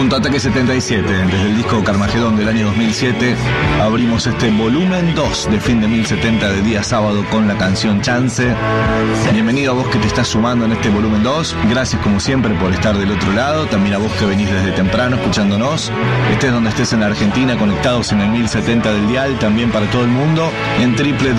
Junto a Ataque 77, desde el disco Carmagedón del año 2007, abrimos este volumen 2 de Fin de 1070 de día sábado con la canción Chance. Bienvenido a vos que te estás sumando en este volumen 2. Gracias como siempre por estar del otro lado. También a vos que venís desde temprano escuchándonos. Estés donde estés en Argentina, conectados en el 1070 del dial, también para todo el mundo, en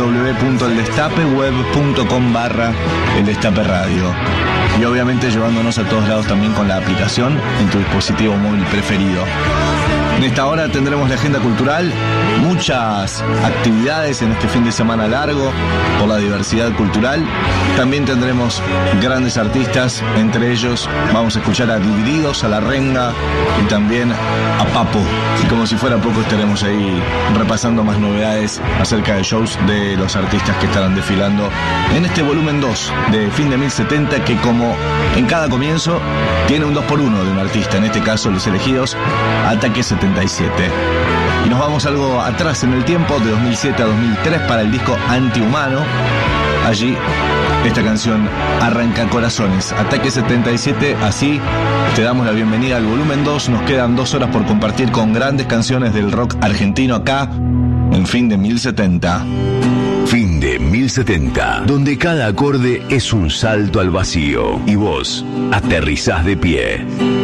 www.eldestapeweb.com/El Destape Radio. Y obviamente llevándonos a todos lados también con la aplicación en tu dispositivo móvil preferido. En esta hora tendremos la agenda cultural, muchas actividades en este fin de semana largo por la diversidad cultural. También tendremos grandes artistas, entre ellos vamos a escuchar a Divididos, a La Renga y también a Papo. Y como si fuera poco estaremos ahí repasando más novedades acerca de shows de los artistas que estarán desfilando en este volumen 2 de Fin de 1070, que como en cada comienzo tiene un 2x1 de un artista, en este caso los elegidos Ataque 77. Y nos vamos algo atrás en el tiempo, de 2007 a 2003 para el disco Antihumano. Allí esta canción Arranca Corazones, Ataque 77. Así te damos la bienvenida al volumen 2. Nos quedan 2 horas por compartir con grandes canciones del rock argentino acá en Fin de 1070. Fin de 1070, donde cada acorde es un salto al vacío y vos aterrizás de pie.